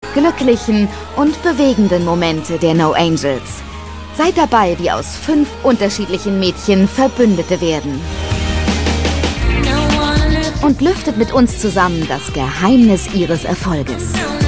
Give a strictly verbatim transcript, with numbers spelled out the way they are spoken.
glücklichen und bewegenden Momente der No Angels. Seid dabei, wie aus fünf unterschiedlichen Mädchen Verbündete werden. Und lüftet mit uns zusammen das Geheimnis ihres Erfolges.